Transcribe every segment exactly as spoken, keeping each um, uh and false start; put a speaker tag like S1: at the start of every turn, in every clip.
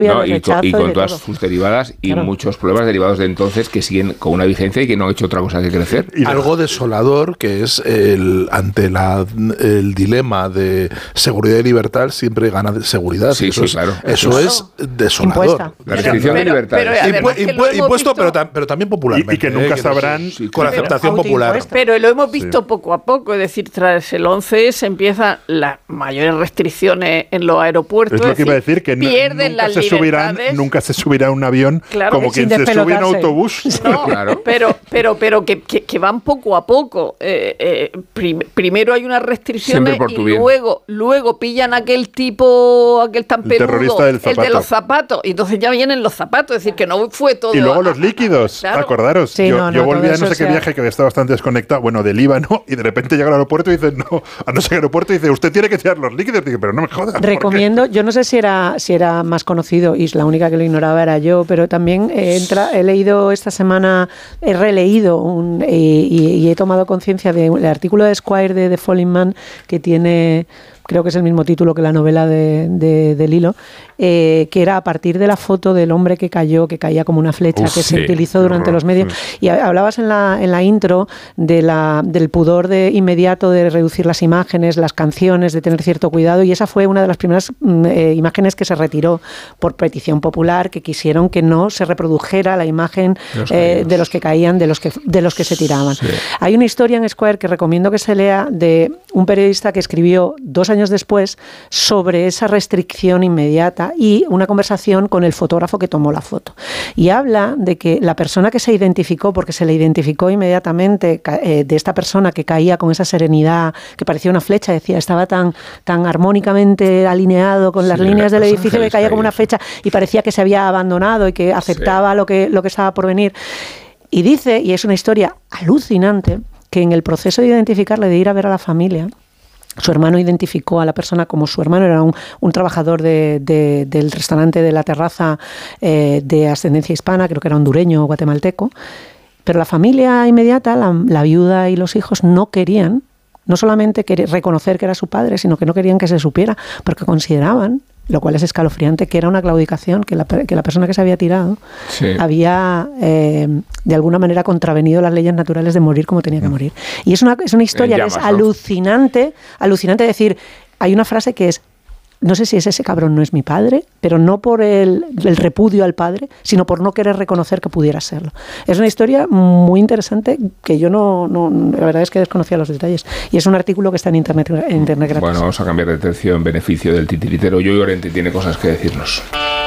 S1: No, y, con, y con todas sus derivadas y claro. muchos problemas derivados de entonces que siguen con una vigencia y que no han hecho otra cosa que crecer.
S2: Y algo desolador que es el ante la, el dilema de seguridad y libertad siempre gana de seguridad.
S1: Sí,
S2: eso
S1: sí,
S2: es,
S1: claro.
S2: Eso claro. es desolador.
S1: Impuesta. La restricción
S3: pero,
S1: de libertad.
S3: Pero, pero
S2: Impu- impu- impuesto, pero, tam, pero también popularmente.
S4: Y, y que nunca
S2: eh,
S4: sabrán
S2: sí, con aceptación popular.
S3: Pero lo hemos visto sí. poco a poco. Es decir, tras el once se empiezan las mayores restricciones en los aeropuertos.
S4: Es lo que iba a decir, que
S3: pierden
S4: nunca
S3: las
S4: se subirán, nunca se subirá a un avión
S3: claro,
S4: como quien se sube a un autobús.
S3: No, claro. pero, pero, pero que, que, que van poco a poco. Eh, eh, prim, primero hay unas restricciones y luego, luego pillan a aquel tipo, aquel tan peludo, el, el de los zapatos. Y entonces ya vienen los zapatos. Es decir, que no fue todo.
S4: Y luego los líquidos, claro. acordaros.
S5: Sí,
S4: yo
S5: no, no,
S4: yo volví a no sé qué
S5: sea...
S4: viaje que había estado bastante desconectado, bueno, del Líbano, y de repente llega al aeropuerto y dice, no, a no sé qué aeropuerto, y dice, usted tiene que tirar los líquidos. Dice, pero no me jodas.
S5: Recomiendo, yo no sé si era, si era más conocido, y la única que lo ignoraba era yo, pero también eh, entra, he leído esta semana, he releído un, eh, y, y he tomado conciencia del artículo de Esquire de The Falling Man, que tiene... creo que es el mismo título que la novela de, de, de Lilo, eh, que era a partir de la foto del hombre que cayó, que caía como una flecha, Uf, que sí, se utilizó durante los medios. Sí. Y hablabas en la, en la intro de la, del pudor de inmediato de reducir las imágenes, las canciones, de tener cierto cuidado, y esa fue una de las primeras eh, imágenes que se retiró por petición popular, que quisieron que no se reprodujera la imagen los eh, de los que caían, de los que, de los que se tiraban. Sí. Hay una historia en Esquire que recomiendo que se lea de un periodista que escribió dos años después sobre esa restricción inmediata y una conversación con el fotógrafo que tomó la foto. Y habla de que la persona que se identificó, porque se le identificó inmediatamente eh, de esta persona que caía con esa serenidad, que parecía una flecha, decía, estaba tan, tan armónicamente alineado con las sí, líneas del edificio que caía como una flecha y parecía que se había abandonado y que aceptaba sí. lo que, lo que estaba por venir. Y dice, y es una historia alucinante, que en el proceso de identificarle, de ir a ver a la familia, su hermano identificó a la persona como su hermano, era un, un trabajador de, de, del restaurante de la terraza eh, de ascendencia hispana, creo que era hondureño o guatemalteco, pero la familia inmediata, la, la viuda y los hijos no querían, no solamente querían reconocer que era su padre, sino que no querían que se supiera, porque consideraban, lo cual es escalofriante, que era una claudicación, que la, que la persona que se había tirado sí. había eh, de alguna manera contravenido las leyes naturales de morir como tenía que morir. Y es una, es una historia llamas, que es ¿no? alucinante, alucinante decir, hay una frase que es, no sé si es ese cabrón no es mi padre, pero no por el, el repudio al padre, sino por no querer reconocer que pudiera serlo. Es una historia muy interesante que yo no, no la verdad es que desconocía los detalles. Y es un artículo que está en internet, en internet gratis.
S1: Bueno, vamos a cambiar de tercio en beneficio del titiritero. Yoyo Llorente tiene cosas que decirnos.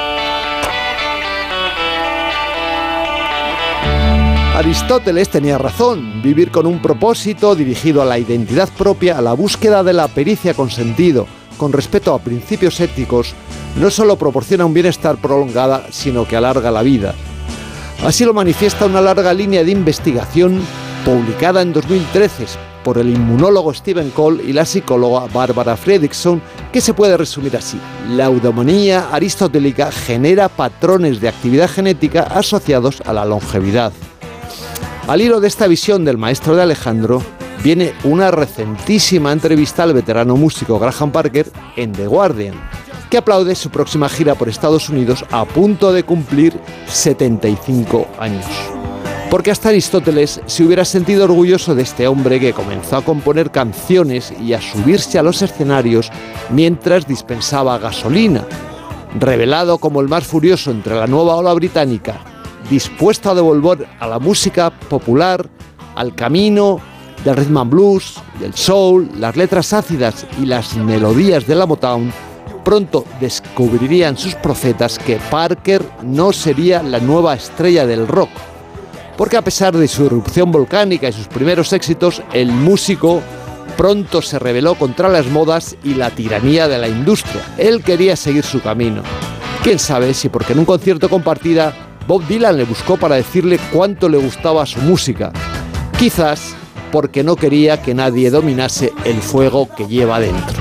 S6: Aristóteles tenía razón. Vivir con un propósito dirigido a la identidad propia, a la búsqueda de la pericia con sentido, con respeto a principios éticos, no solo proporciona un bienestar prolongado, sino que alarga la vida. Así lo manifiesta una larga línea de investigación publicada en dos mil trece por el inmunólogo Stephen Cole y la psicóloga Barbara Fredrickson, que se puede resumir así: la eudemonía aristotélica genera patrones de actividad genética asociados a la longevidad. Al hilo de esta visión del maestro de Alejandro, viene una recentísima entrevista al veterano músico Graham Parker en The Guardian, que aplaude su próxima gira por Estados Unidos a punto de cumplir setenta y cinco años. Porque hasta Aristóteles se hubiera sentido orgulloso de este hombre que comenzó a componer canciones y a subirse a los escenarios mientras dispensaba gasolina, revelado como el más furioso entre la nueva ola británica, dispuesto a devolver a la música popular, al camino del rhythm and blues, del soul, las letras ácidas y las melodías de la Motown. Pronto descubrirían sus profetas que Parker no sería la nueva estrella del rock, porque a pesar de su erupción volcánica y sus primeros éxitos, el músico pronto se rebeló contra las modas y la tiranía de la industria. Él quería seguir su camino. Quién sabe si porque en un concierto compartida Bob Dylan le buscó para decirle cuánto le gustaba su música. Quizás porque no quería que nadie dominase el fuego que lleva dentro.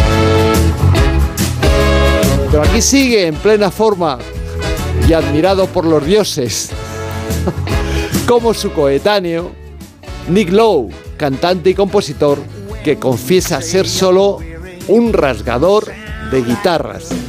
S6: Pero aquí sigue en plena forma y admirado por los dioses, como su coetáneo Nick Lowe, cantante y compositor que confiesa ser solo un rasgador de guitarras.